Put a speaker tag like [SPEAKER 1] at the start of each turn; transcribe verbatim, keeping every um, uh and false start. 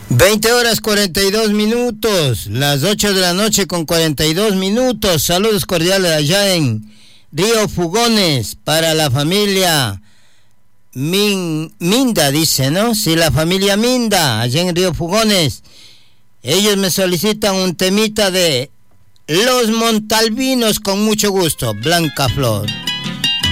[SPEAKER 1] veinte horas cuarenta y dos minutos, las ocho de la noche con cuarenta y dos minutos. Saludos cordiales allá en Río Fugones para la familia Min, Minda, dice, ¿no? Sí, la familia Minda, allá en Río Fugones. Ellos me solicitan un temita de Los Montalvinos con mucho gusto. Blanca Flor.